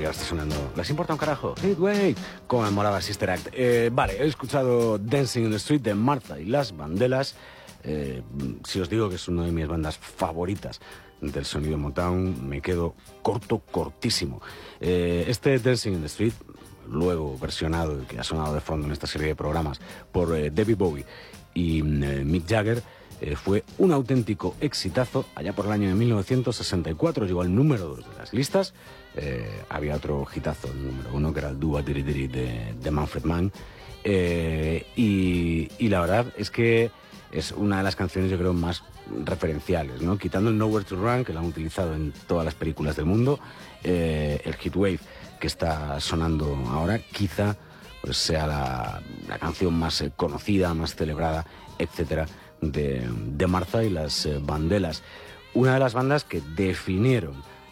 ahora está sonando. ¿Les importa un carajo? Heatwave. Como molaba Sister Act. Vale, he escuchado Dancing in the Street de Martha y las Vandellas. Si os digo que es una de mis bandas favoritas del sonido Motown, me quedo cortísimo. Este Dancing in the Street, luego versionado, que ha sonado de fondo en esta serie de programas, por David Bowie y Mick Jagger, fue un auténtico exitazo. Allá por el año de 1964 llegó al número 2 de las listas. Había otro hitazo, el número 1, que era el Dua Diri Diri de Manfred Mann. Y la verdad es que es una de las canciones, yo creo, más referenciales, ¿no? Quitando el Nowhere to Run, que lo han utilizado en todas las películas del mundo, el Heatwave, que está sonando ahora, quizá pues sea la canción más conocida, más celebrada, etcétera, de Martha y las Vandellas. Una de las bandas que definieron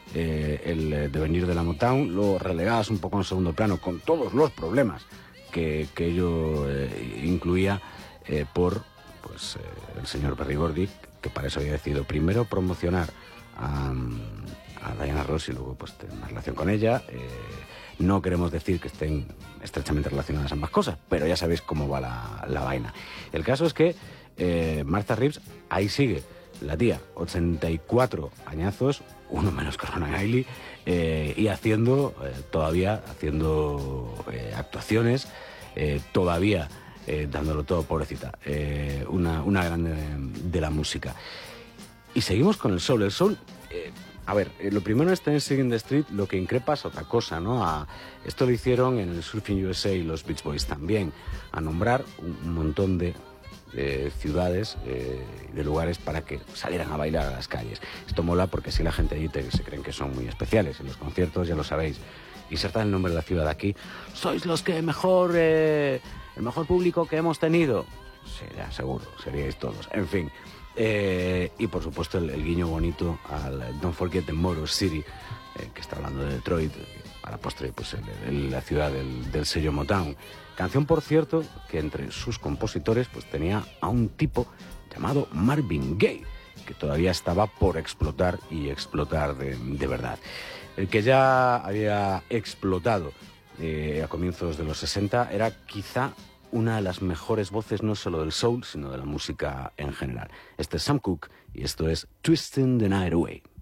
el devenir de la Motown, lo relegadas un poco en segundo plano, con todos los problemas que ello incluía, por el señor Berry Gordy, que para eso había decidido primero promocionar a Diana Ross y luego pues tener una relación con ella. No queremos decir que estén estrechamente relacionadas ambas cosas, pero ya sabéis cómo va la vaina. El caso es que Martha Reeves ahí sigue, la tía, 84 añazos, uno menos que Ronan Ailey, y todavía haciendo actuaciones, todavía dándolo todo, pobrecita, una grande de la música. Y seguimos con el soul. El soul, lo primero es Dancing in the Street, lo que increpa es otra cosa, ¿no? Esto lo hicieron en el Surfing USA y los Beach Boys también, a nombrar un montón de ciudades, de lugares para que salieran a bailar a las calles. Esto mola porque si la gente allí se creen que son muy especiales. En los conciertos, ya lo sabéis, insertad el nombre de la ciudad aquí. Sois los que el mejor público que hemos tenido. Sí, ya, seguro, seríais todos. En fin. Y por supuesto el guiño bonito al Don't Forget the Motor City, que está hablando de Detroit, a la postre pues la ciudad del sello Motown. Canción, por cierto, que entre sus compositores pues tenía a un tipo llamado Marvin Gaye, que todavía estaba por explotar y explotar de verdad. El que ya había explotado a comienzos de los 60 era quizá una de las mejores voces, no solo del soul, sino de la música en general. Este es Sam Cooke y esto es Twisting the Night Away.